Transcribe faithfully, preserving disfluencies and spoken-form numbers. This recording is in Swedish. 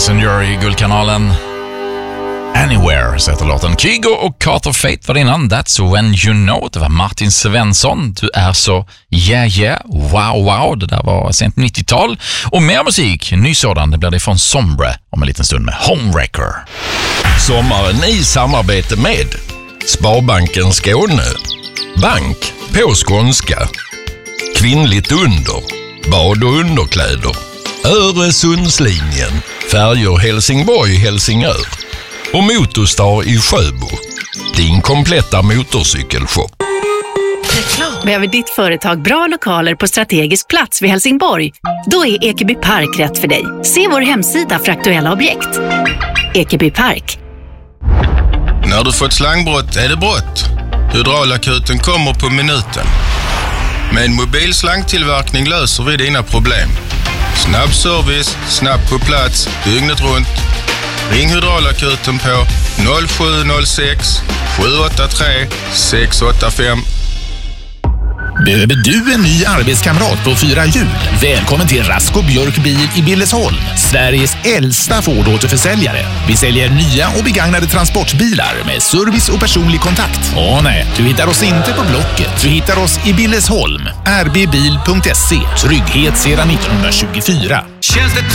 Messenger i Guldkanalen. Anywhere, så heter låten. Kygo och Carter Fate var innan. That's when you know. Det var Martin Svensson. Du är så yeah yeah, wow wow. Det där var sent nittiotal. Och mer musik, ny sådan, det blir det från Sombre om en liten stund med Homewrecker. Sommaren i samarbete med Sparbanken Skåne. Bank på skånska. Kvinnligt under. Bad- och underkläder. Öresundslinjen. Färjor Helsingborg-Helsingör. Och Motorstar i Sjöbo. Din kompletta motorcykelshop. Behöver ditt företag bra lokaler på strategisk plats vid Helsingborg? Då är Ekeby Park rätt för dig. Se vår hemsida för aktuella objekt. Ekeby Park. När du fått slangbrott är det brott. Hydraulakuten kommer på minuten. Med en mobil slangtillverkning löser vi dina problem. Snabb service, snabbt på plats, dygnet runt. Ring Hydraulakuten på noll sju noll sex sju åtta tre sex åtta fem. Behöver du en ny arbetskamrat på fyra hjul? Välkommen till Rasko Björk Bil i Billesholm, Sveriges äldsta Ford-återförsäljare. Vi säljer nya och begagnade transportbilar med service och personlig kontakt. Åh nej, du hittar oss inte på Blocket. Du hittar oss i Billesholm. r b bil punkt se. Trygghet sedan nittonhundratjugofyra. Känns det